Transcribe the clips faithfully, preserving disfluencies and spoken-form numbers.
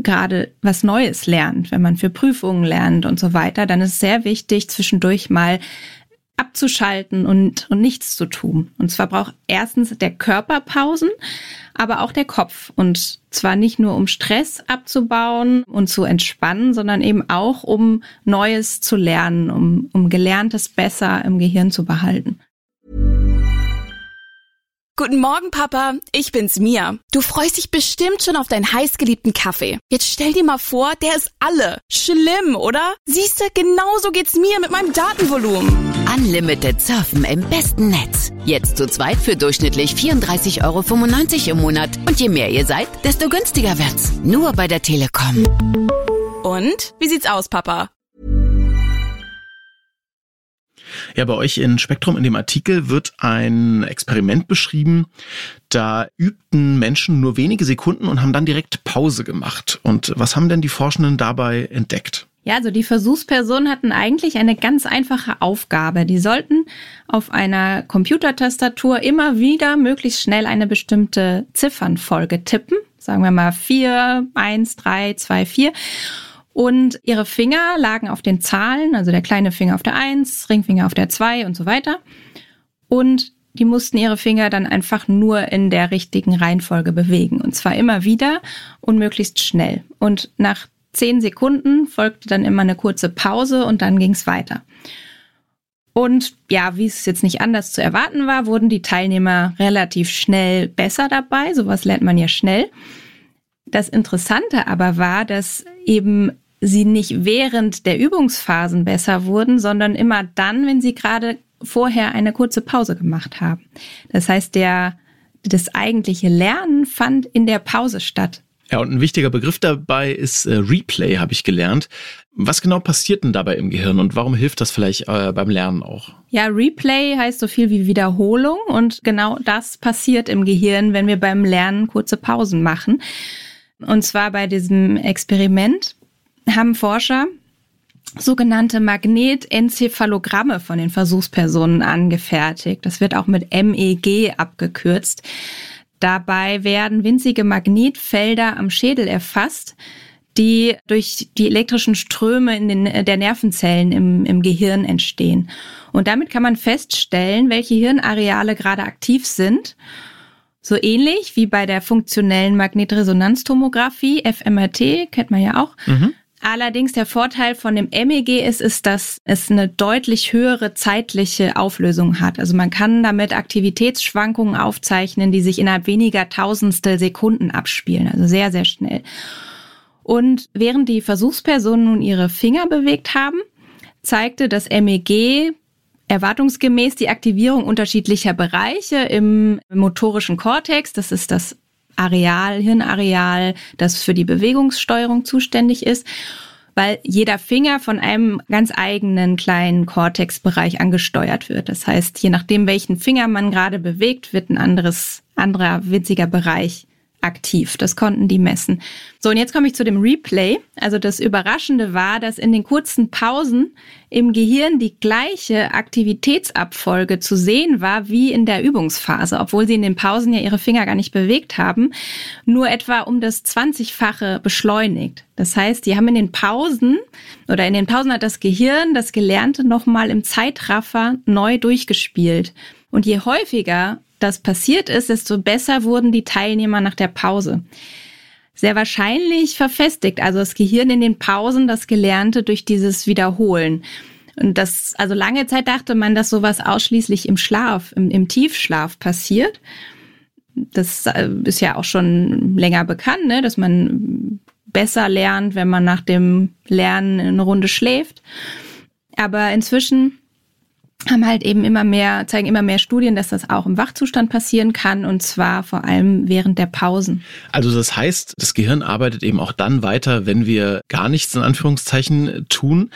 gerade was Neues lernt, wenn man für Prüfungen lernt und so weiter, dann ist es sehr wichtig, zwischendurch mal abzuschalten und, und nichts zu tun. Und zwar braucht erstens der Körper Pausen, aber auch der Kopf. Und zwar nicht nur, um Stress abzubauen und zu entspannen, sondern eben auch, um Neues zu lernen, um, um Gelerntes besser im Gehirn zu behalten. Guten Morgen, Papa. Ich bin's, Mia. Du freust dich bestimmt schon auf deinen heißgeliebten Kaffee. Jetzt stell dir mal vor, der ist alle. Schlimm, oder? Siehste, genau so geht's mir mit meinem Datenvolumen. Unlimited surfen im besten Netz. Jetzt zu zweit für durchschnittlich vierunddreißig Euro fünfundneunzig im Monat. Und je mehr ihr seid, desto günstiger wird's. Nur bei der Telekom. Und? Wie sieht's aus, Papa? Ja, bei euch in Spektrum in dem Artikel wird ein Experiment beschrieben. Da übten Menschen nur wenige Sekunden und haben dann direkt Pause gemacht. Und was haben denn die Forschenden dabei entdeckt? Ja, also die Versuchspersonen hatten eigentlich eine ganz einfache Aufgabe. Die sollten auf einer Computertastatur immer wieder möglichst schnell eine bestimmte Ziffernfolge tippen. Sagen wir mal vier, eins, drei, zwei, vier. Und ihre Finger lagen auf den Zahlen, also der kleine Finger auf der eins, Ringfinger auf der zwei und so weiter. Und die mussten ihre Finger dann einfach nur in der richtigen Reihenfolge bewegen. Und zwar immer wieder und möglichst schnell. Und nach zehn Sekunden folgte dann immer eine kurze Pause und dann ging es weiter. Und ja, wie es jetzt nicht anders zu erwarten war, wurden die Teilnehmer relativ schnell besser dabei. Sowas lernt man ja schnell. Das Interessante aber war, dass eben sie nicht während der Übungsphasen besser wurden, sondern immer dann, wenn sie gerade vorher eine kurze Pause gemacht haben. Das heißt, der, das eigentliche Lernen fand in der Pause statt. Ja, und ein wichtiger Begriff dabei ist äh, Replay, habe ich gelernt. Was genau passiert denn dabei im Gehirn und warum hilft das vielleicht äh, beim Lernen auch? Ja, Replay heißt so viel wie Wiederholung und genau das passiert im Gehirn, wenn wir beim Lernen kurze Pausen machen. Und zwar bei diesem Experiment haben Forscher sogenannte Magnetenzephalogramme von den Versuchspersonen angefertigt. Das wird auch mit M E G abgekürzt. Dabei werden winzige Magnetfelder am Schädel erfasst, die durch die elektrischen Ströme in den, der Nervenzellen im, im Gehirn entstehen. Und damit kann man feststellen, welche Hirnareale gerade aktiv sind. So ähnlich wie bei der funktionellen Magnetresonanztomographie, F M R T, kennt man ja auch. Mhm. Allerdings der Vorteil von dem M E G ist, ist, dass es eine deutlich höhere zeitliche Auflösung hat. Also man kann damit Aktivitätsschwankungen aufzeichnen, die sich innerhalb weniger Tausendstel Sekunden abspielen. Also sehr, sehr schnell. Und während die Versuchspersonen nun ihre Finger bewegt haben, zeigte das M E G erwartungsgemäß die Aktivierung unterschiedlicher Bereiche im motorischen Kortex. Das ist das Areal, Hirnareal, das für die Bewegungssteuerung zuständig ist, weil jeder Finger von einem ganz eigenen kleinen Kortexbereich angesteuert wird. Das heißt, je nachdem, welchen Finger man gerade bewegt, wird ein anderes, anderer winziger Bereich aktiv. Das konnten die messen. So, und jetzt komme ich zu dem Replay. Also das Überraschende war, dass in den kurzen Pausen im Gehirn die gleiche Aktivitätsabfolge zu sehen war wie in der Übungsphase, obwohl sie in den Pausen ja ihre Finger gar nicht bewegt haben, nur etwa um das zwanzigfache beschleunigt. Das heißt, die haben in den Pausen oder in den Pausen hat das Gehirn das Gelernte nochmal im Zeitraffer neu durchgespielt. Und je häufiger das passiert ist, desto besser wurden die Teilnehmer nach der Pause. Sehr wahrscheinlich verfestigt also das Gehirn in den Pausen das Gelernte durch dieses Wiederholen. Und das, also lange Zeit dachte man, dass sowas ausschließlich im Schlaf, im, im Tiefschlaf passiert. Das ist ja auch schon länger bekannt, ne, dass man besser lernt, wenn man nach dem Lernen eine Runde schläft. Aber inzwischen haben halt eben immer mehr, zeigen immer mehr Studien, dass das auch im Wachzustand passieren kann und zwar vor allem während der Pausen. Also das heißt, das Gehirn arbeitet eben auch dann weiter, wenn wir gar nichts in Anführungszeichen tun.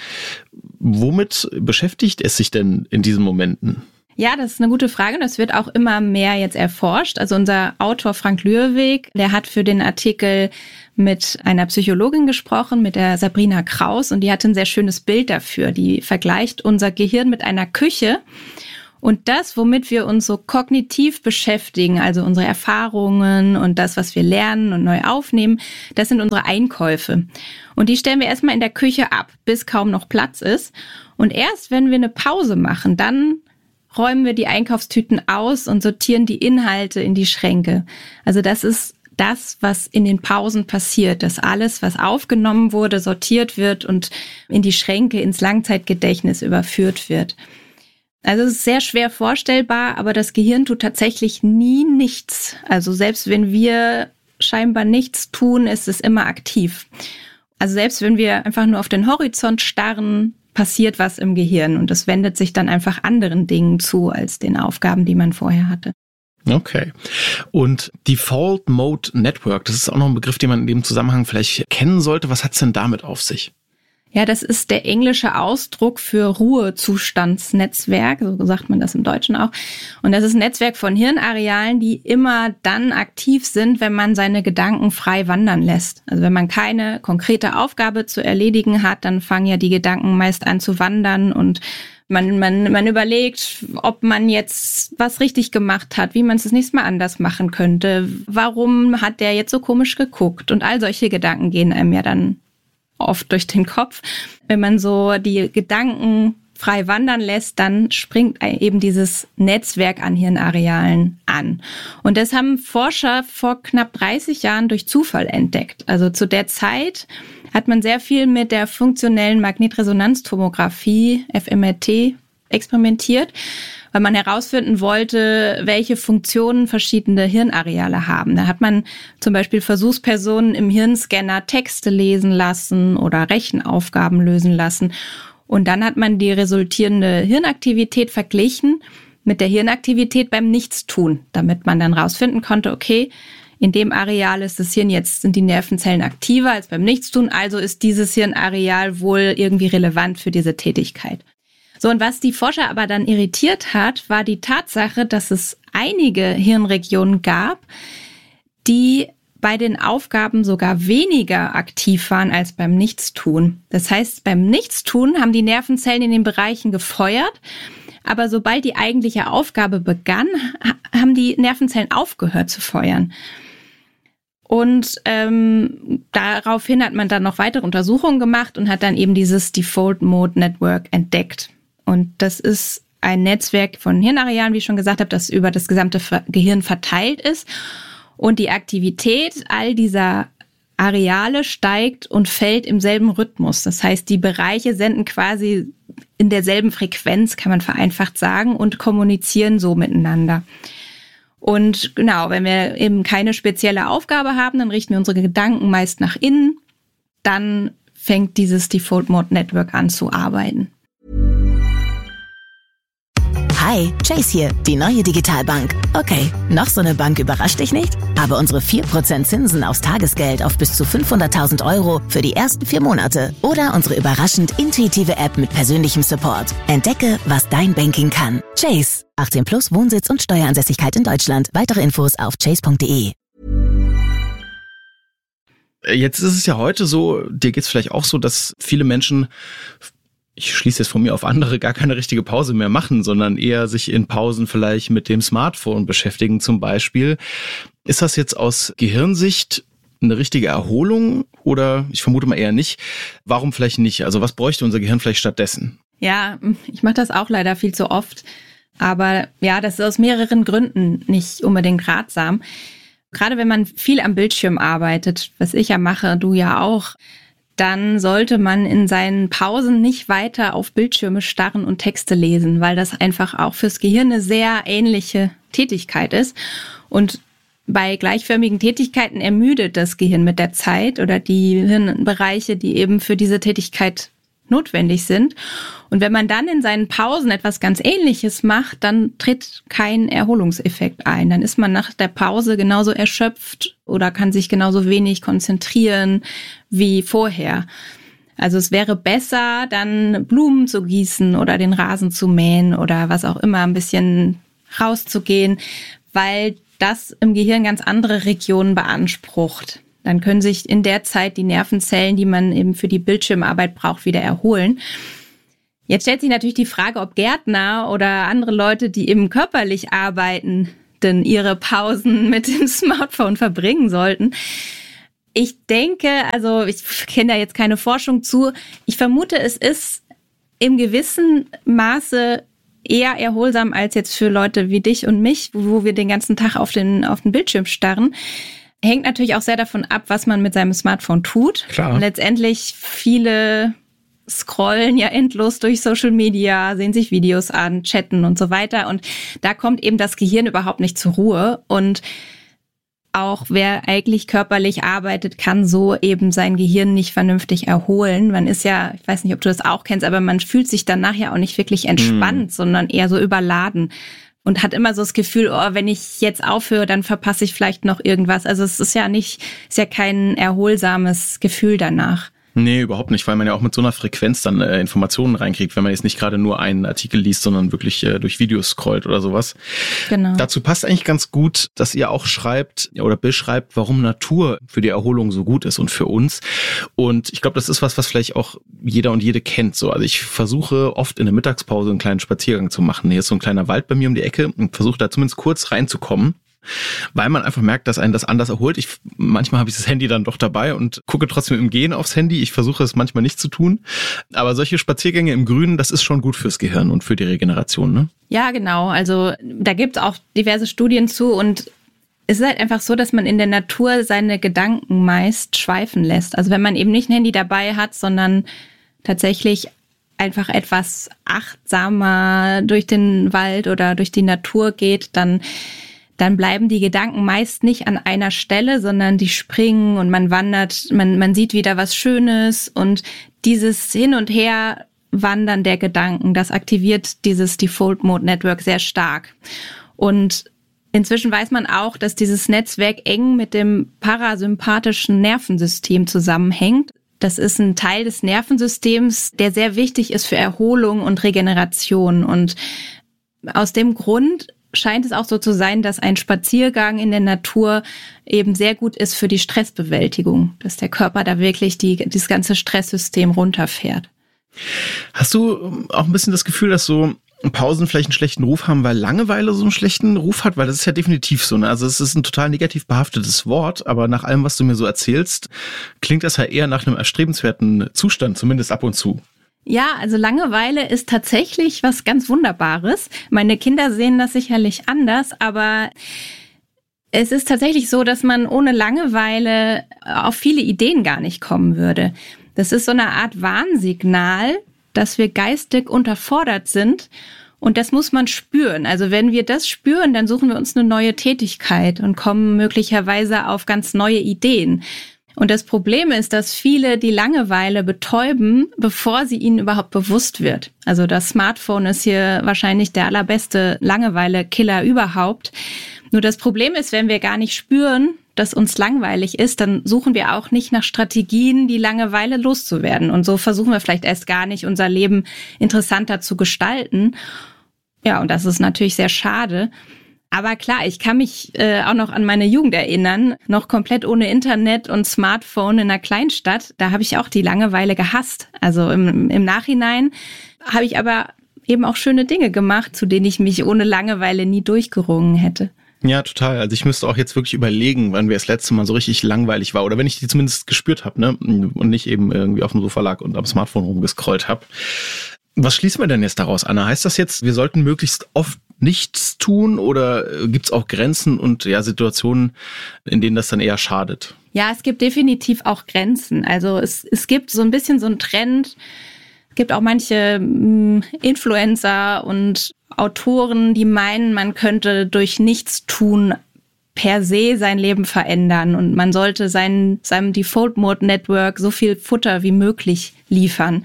Womit beschäftigt es sich denn in diesen Momenten? Ja, das ist eine gute Frage und das wird auch immer mehr jetzt erforscht. Also unser Autor Frank Lürweg, der hat für den Artikel mit einer Psychologin gesprochen, mit der Sabrina Kraus und die hatte ein sehr schönes Bild dafür. Die vergleicht unser Gehirn mit einer Küche Und das, womit wir uns so kognitiv beschäftigen, also unsere Erfahrungen und das, was wir lernen und neu aufnehmen, das sind unsere Einkäufe. Und die stellen wir erstmal in der Küche ab, bis kaum noch Platz ist. Und erst wenn wir eine Pause machen, dann räumen wir die Einkaufstüten aus und sortieren die Inhalte in die Schränke. Also das ist das, was in den Pausen passiert, dass alles, was aufgenommen wurde, sortiert wird und in die Schränke, ins Langzeitgedächtnis überführt wird. Also es ist sehr schwer vorstellbar, aber das Gehirn tut tatsächlich nie nichts. Also selbst wenn wir scheinbar nichts tun, ist es immer aktiv. Also selbst wenn wir einfach nur auf den Horizont starren, passiert was im Gehirn und das wendet sich dann einfach anderen Dingen zu als den Aufgaben, die man vorher hatte. Okay. Und Default Mode Network, das ist auch noch ein Begriff, den man in dem Zusammenhang vielleicht kennen sollte. Was hat's denn damit auf sich? Ja, das ist der englische Ausdruck für Ruhezustandsnetzwerk, so sagt man das im Deutschen auch. Und das ist ein Netzwerk von Hirnarealen, die immer dann aktiv sind, wenn man seine Gedanken frei wandern lässt. Also wenn man keine konkrete Aufgabe zu erledigen hat, dann fangen ja die Gedanken meist an zu wandern und man, man, man überlegt, ob man jetzt was richtig gemacht hat, wie man es das nächste Mal anders machen könnte. Warum hat der jetzt so komisch geguckt? Und all solche Gedanken gehen einem ja dann oft durch den Kopf. Wenn man so die Gedanken frei wandern lässt, dann springt eben dieses Netzwerk an Hirnarealen an. Und das haben Forscher vor knapp dreißig Jahren durch Zufall entdeckt. Also zu der Zeit hat man sehr viel mit der funktionellen Magnetresonanztomographie, F M R T, experimentiert, weil man herausfinden wollte, welche Funktionen verschiedene Hirnareale haben. Da hat man zum Beispiel Versuchspersonen im Hirnscanner Texte lesen lassen oder Rechenaufgaben lösen lassen. Und dann hat man die resultierende Hirnaktivität verglichen mit der Hirnaktivität beim Nichtstun, damit man dann rausfinden konnte, okay, in dem Areal ist das Hirn jetzt, sind die Nervenzellen aktiver als beim Nichtstun, also ist dieses Hirnareal wohl irgendwie relevant für diese Tätigkeit. So, und was die Forscher aber dann irritiert hat, war die Tatsache, dass es einige Hirnregionen gab, die bei den Aufgaben sogar weniger aktiv waren als beim Nichtstun. Das heißt, beim Nichtstun haben die Nervenzellen in den Bereichen gefeuert, aber sobald die eigentliche Aufgabe begann, haben die Nervenzellen aufgehört zu feuern. Und ähm, daraufhin hat man dann noch weitere Untersuchungen gemacht und hat dann eben dieses Default Mode Network entdeckt. Und das ist ein Netzwerk von Hirnarealen, wie ich schon gesagt habe, das über das gesamte Gehirn verteilt ist. Und die Aktivität all dieser Areale steigt und fällt im selben Rhythmus. Das heißt, die Bereiche senden quasi in derselben Frequenz, kann man vereinfacht sagen, und kommunizieren so miteinander. Und genau, wenn wir eben keine spezielle Aufgabe haben, dann richten wir unsere Gedanken meist nach innen. Dann fängt dieses Default Mode Network an zu arbeiten. Hi, Chase hier, die neue Digitalbank. Okay, noch so eine Bank überrascht dich nicht? Aber unsere vier Prozent Zinsen aufs Tagesgeld auf bis zu fünfhunderttausend Euro für die ersten vier Monate. Oder unsere überraschend intuitive App mit persönlichem Support. Entdecke, was dein Banking kann. Chase, achtzehn plus, Wohnsitz und Steueransässigkeit in Deutschland. Weitere Infos auf chase punkt de. Jetzt ist es ja heute so, dir geht's vielleicht auch so, dass viele Menschen, ich schließe jetzt von mir auf andere, gar keine richtige Pause mehr machen, sondern eher sich in Pausen vielleicht mit dem Smartphone beschäftigen zum Beispiel. Ist das jetzt aus Gehirnsicht eine richtige Erholung oder ich vermute mal eher nicht? Warum vielleicht nicht? Also was bräuchte unser Gehirn vielleicht stattdessen? Ja, ich mache das auch leider viel zu oft. Aber ja, das ist aus mehreren Gründen nicht unbedingt ratsam. Gerade wenn man viel am Bildschirm arbeitet, was ich ja mache, du ja auch, dann sollte man in seinen Pausen nicht weiter auf Bildschirme starren und Texte lesen, weil das einfach auch fürs Gehirn eine sehr ähnliche Tätigkeit ist. Und bei gleichförmigen Tätigkeiten ermüdet das Gehirn mit der Zeit oder die Hirnbereiche, die eben für diese Tätigkeit notwendig sind. Und wenn man dann in seinen Pausen etwas ganz Ähnliches macht, dann tritt kein Erholungseffekt ein. Dann ist man nach der Pause genauso erschöpft oder kann sich genauso wenig konzentrieren wie vorher. Also es wäre besser, dann Blumen zu gießen oder den Rasen zu mähen oder was auch immer, ein bisschen rauszugehen, weil das im Gehirn ganz andere Regionen beansprucht. Dann können sich in der Zeit die Nervenzellen, die man eben für die Bildschirmarbeit braucht, wieder erholen. Jetzt stellt sich natürlich die Frage, ob Gärtner oder andere Leute, die eben körperlich arbeiten, denn ihre Pausen mit dem Smartphone verbringen sollten. Ich denke, also ich kenne da jetzt keine Forschung zu, ich vermute, es ist im gewissen Maße eher erholsam als jetzt für Leute wie dich und mich, wo wir den ganzen Tag auf den, auf den Bildschirm starren. Hängt natürlich auch sehr davon ab, was man mit seinem Smartphone tut. Klar. Und letztendlich viele scrollen ja endlos durch Social Media, sehen sich Videos an, chatten und so weiter. Und da kommt eben das Gehirn überhaupt nicht zur Ruhe. Und auch wer eigentlich körperlich arbeitet, kann so eben sein Gehirn nicht vernünftig erholen. Man ist ja, ich weiß nicht, ob du das auch kennst, aber man fühlt sich danach ja auch nicht wirklich entspannt, mm. sondern eher so überladen und hat immer so das Gefühl, oh, wenn ich jetzt aufhöre, dann verpasse ich vielleicht noch irgendwas. Also es ist ja nicht, ist ja kein erholsames Gefühl danach. Nee, überhaupt nicht, weil man ja auch mit so einer Frequenz dann äh, Informationen reinkriegt, wenn man jetzt nicht gerade nur einen Artikel liest, sondern wirklich äh, durch Videos scrollt oder sowas. Genau. Dazu passt eigentlich ganz gut, dass ihr auch schreibt oder beschreibt, warum Natur für die Erholung so gut ist und für uns. Und ich glaube, das ist was, was vielleicht auch jeder und jede kennt. So, also ich versuche oft in der Mittagspause einen kleinen Spaziergang zu machen. Hier ist so ein kleiner Wald bei mir um die Ecke und versuche da zumindest kurz reinzukommen, weil man einfach merkt, dass einen das anders erholt. Ich manchmal habe ich das Handy dann doch dabei und gucke trotzdem im Gehen aufs Handy. Ich versuche es manchmal nicht zu tun. Aber solche Spaziergänge im Grünen, das ist schon gut fürs Gehirn und für die Regeneration, ne? Ja, genau. Also da gibt es auch diverse Studien zu und es ist halt einfach so, dass man in der Natur seine Gedanken meist schweifen lässt. Also wenn man eben nicht ein Handy dabei hat, sondern tatsächlich einfach etwas achtsamer durch den Wald oder durch die Natur geht, dann dann bleiben die Gedanken meist nicht an einer Stelle, sondern die springen und man wandert, man, man sieht wieder was Schönes und dieses Hin- und Her-Wandern der Gedanken, das aktiviert dieses Default Mode Network sehr stark. Und inzwischen weiß man auch, dass dieses Netzwerk eng mit dem parasympathischen Nervensystem zusammenhängt. Das ist ein Teil des Nervensystems, der sehr wichtig ist für Erholung und Regeneration. Und aus dem Grund scheint es auch so zu sein, dass ein Spaziergang in der Natur eben sehr gut ist für die Stressbewältigung, dass der Körper da wirklich die, dieses ganze Stresssystem runterfährt. Hast du auch ein bisschen das Gefühl, dass so Pausen vielleicht einen schlechten Ruf haben, weil Langeweile so einen schlechten Ruf hat? Weil das ist ja definitiv so, ne? Also es ist ein total negativ behaftetes Wort, aber nach allem, was du mir so erzählst, klingt das ja eher nach einem erstrebenswerten Zustand, zumindest ab und zu. Ja, also Langeweile ist tatsächlich was ganz Wunderbares. Meine Kinder sehen das sicherlich anders, aber es ist tatsächlich so, dass man ohne Langeweile auf viele Ideen gar nicht kommen würde. Das ist so eine Art Warnsignal, dass wir geistig unterfordert sind und das muss man spüren. Also wenn wir das spüren, dann suchen wir uns eine neue Tätigkeit und kommen möglicherweise auf ganz neue Ideen. Und das Problem ist, dass viele die Langeweile betäuben, bevor sie ihnen überhaupt bewusst wird. Also das Smartphone ist hier wahrscheinlich der allerbeste Langeweile-Killer überhaupt. Nur das Problem ist, wenn wir gar nicht spüren, dass uns langweilig ist, dann suchen wir auch nicht nach Strategien, die Langeweile loszuwerden. Und so versuchen wir vielleicht erst gar nicht, unser Leben interessanter zu gestalten. Ja, und das ist natürlich sehr schade. Aber klar, ich kann mich äh, auch noch an meine Jugend erinnern, noch komplett ohne Internet und Smartphone in einer Kleinstadt. Da habe ich auch die Langeweile gehasst. Also im, im Nachhinein habe ich aber eben auch schöne Dinge gemacht, zu denen ich mich ohne Langeweile nie durchgerungen hätte. Ja, total. Also ich müsste auch jetzt wirklich überlegen, wann wir das letzte Mal so richtig langweilig war. Oder wenn ich die zumindest gespürt habe, ne? Und nicht eben irgendwie auf dem Sofa lag und am Smartphone rumgescrollt habe. Was schließen wir denn jetzt daraus, Anna? Heißt das jetzt, wir sollten möglichst oft nichts tun oder gibt es auch Grenzen und ja Situationen, in denen das dann eher schadet? Ja, es gibt definitiv auch Grenzen. Also es, es gibt so ein bisschen so einen Trend. Es gibt auch manche mh, Influencer und Autoren, die meinen, man könnte durch Nichtstun per se sein Leben verändern und man sollte sein, seinem Default-Mode-Network so viel Futter wie möglich liefern.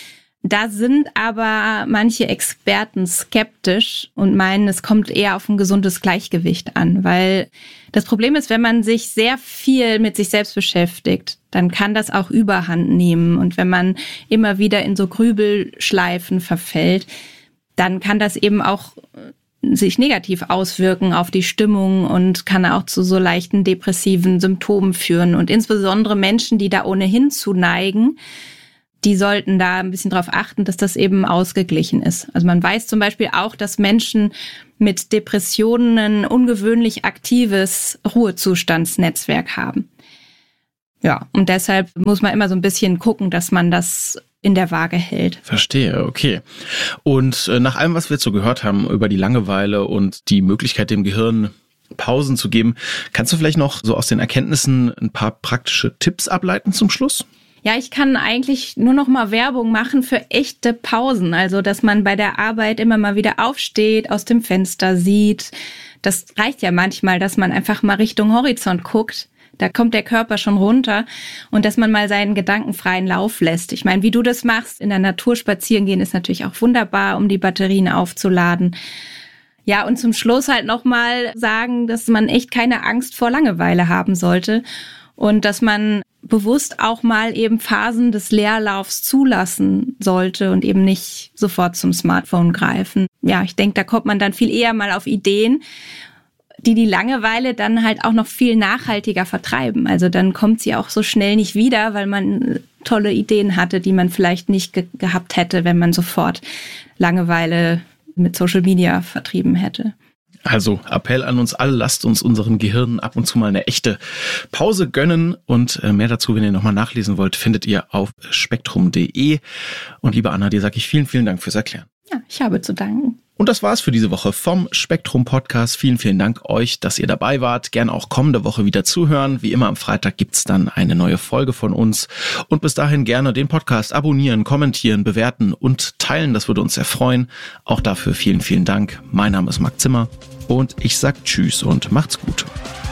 Da sind aber manche Experten skeptisch und meinen, es kommt eher auf ein gesundes Gleichgewicht an, weil das Problem ist, wenn man sich sehr viel mit sich selbst beschäftigt, dann kann das auch Überhand nehmen und wenn man immer wieder in so Grübelschleifen verfällt, dann kann das eben auch sich negativ auswirken auf die Stimmung und kann auch zu so leichten depressiven Symptomen führen und insbesondere Menschen, die da ohnehin zu neigen, die sollten da ein bisschen drauf achten, dass das eben ausgeglichen ist. Also man weiß zum Beispiel auch, dass Menschen mit Depressionen ein ungewöhnlich aktives Ruhezustandsnetzwerk haben. Ja, und deshalb muss man immer so ein bisschen gucken, dass man das in der Waage hält. Verstehe, okay. Und äh, nach allem, was wir jetzt so gehört haben über die Langeweile und die Möglichkeit, dem Gehirn Pausen zu geben, kannst du vielleicht noch so aus den Erkenntnissen ein paar praktische Tipps ableiten zum Schluss? Ja, ich kann eigentlich nur noch mal Werbung machen für echte Pausen. Also, dass man bei der Arbeit immer mal wieder aufsteht, aus dem Fenster sieht. Das reicht ja manchmal, dass man einfach mal Richtung Horizont guckt. Da kommt der Körper schon runter. Und dass man mal seinen Gedanken freien Lauf lässt. Ich meine, wie du das machst, in der Natur spazieren gehen, ist natürlich auch wunderbar, um die Batterien aufzuladen. Ja, und zum Schluss halt noch mal sagen, dass man echt keine Angst vor Langeweile haben sollte. Und dass man bewusst auch mal eben Phasen des Leerlaufs zulassen sollte und eben nicht sofort zum Smartphone greifen. Ja, ich denke, da kommt man dann viel eher mal auf Ideen, die die Langeweile dann halt auch noch viel nachhaltiger vertreiben. Also dann kommt sie auch so schnell nicht wieder, weil man tolle Ideen hatte, die man vielleicht nicht ge- gehabt hätte, wenn man sofort Langeweile mit Social Media vertrieben hätte. Also Appell an uns alle, lasst uns unseren Gehirnen ab und zu mal eine echte Pause gönnen. Und mehr dazu, wenn ihr nochmal nachlesen wollt, findet ihr auf spektrum punkt de. Und liebe Anna, dir sage ich vielen, vielen Dank fürs Erklären. Ja, ich habe zu danken. Und das war's für diese Woche vom Spektrum Podcast. Vielen, vielen Dank euch, dass ihr dabei wart. Gerne auch kommende Woche wieder zuhören. Wie immer am Freitag gibt's dann eine neue Folge von uns. Und bis dahin gerne den Podcast abonnieren, kommentieren, bewerten und teilen. Das würde uns sehr freuen. Auch dafür vielen, vielen Dank. Mein Name ist Marc Zimmer und ich sag Tschüss und macht's gut.